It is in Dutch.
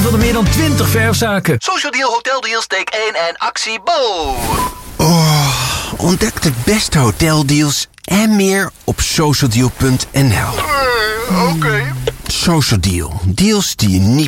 van de meer dan 20 verfzaken. Social Deal, Hotel Deals, take 1 en actie Bo. Ontdek de beste hoteldeals en meer op socialdeal.nl. Oké. Social Deal. Deals die je niet